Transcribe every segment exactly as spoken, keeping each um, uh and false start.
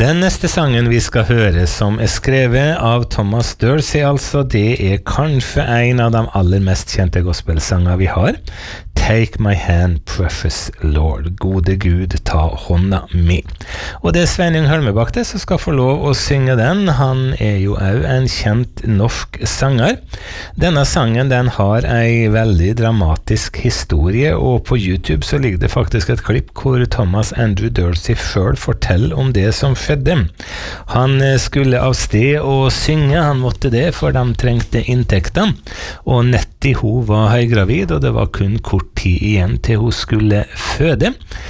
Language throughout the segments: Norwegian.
Den neste sangen vi skal høre som er skrevet av Thomas Dorsey, altså, det er kanskje en av de aller mest kjente gospelsanger vi har. Take my hand, precious Lord. Gode Gud, ta hånda mi. Og det er Sveinung Hølmebakte som skal få lov å synge den. Han er jo også en kjent norsk sanger. Denne sangen, den har en veldig dramatisk historie, og på YouTube så ligger det faktisk et klipp hvor Thomas Andrew Dorsey selv forteller om det som skjedde. Han skulle av sted og synge, han måtte det, for de trengte inntekter. Og Nettie, hun var høygravid, og det var kun kort tid igjen til hun skulle føde.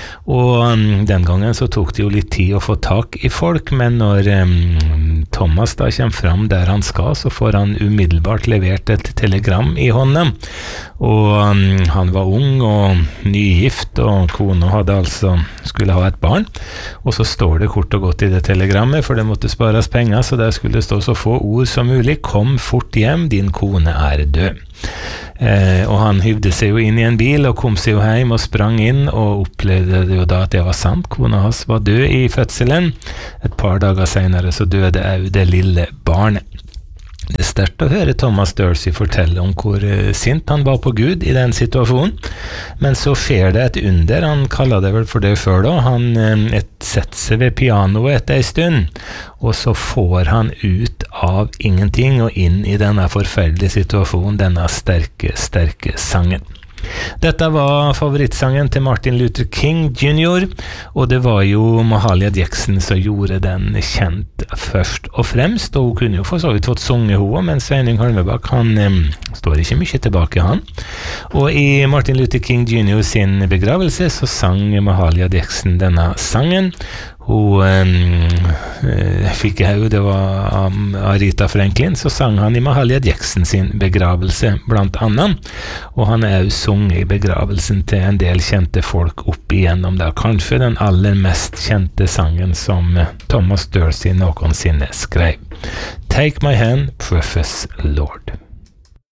Og um, den gangen så tok det jo litt tid å få tak i folk, men når um, Thomas da kommer fram der han skal, så får han umiddelbart levert et telegram i hånden. Og um, han var ung og nygift, og kona hadde altså skulle ha et barn. Og så står det kort og godt i det telegrammet, for det måtte spares penger, så der skulle det stå så få ord som mulig. Kom fort hjem, din kone er død. Eh, og han hyvde seg jo inn i en bil og kom seg jo hjem og sprang inn og opplevde jo da at det var sant. Kona hans var død i fødselen. Et par dager senere så døde også det lille barnet. Det er sterkt å høre Thomas Dorsey fortelle om hvor uh, sint han var på Gud i den situasjonen, men så skjer det et under. Han kaller det vel for det før da. Han um, et, setter seg ved pianoet etter en stund, og så får han ut av ingenting og inn i denne forferdelige situasjonen, denne sterke, sterke sangen. Dette var favorittsangen til Martin Luther King junior, og det var jo Mahalia Jackson som gjorde den kjent først og fremst, og hun kunne jo for så vidt fått sunge henne, men Sveinung Hølmebakk, han um, står ikke mye tilbake, han. Og i Martin Luther King junior sin begravelse så sang Mahalia Jackson denne sangen. Hun um, fikk jo, det var um, Aretha Franklin, så sang han i Mahalia Jackson sin begravelse blant annet, og han er jo sunget i begravelsen til en del kjente folk opp igjennom der, kanskje den aller mest kjente sangen som Thomas Dorsey noensinne skrev. Take my hand, precious Lord.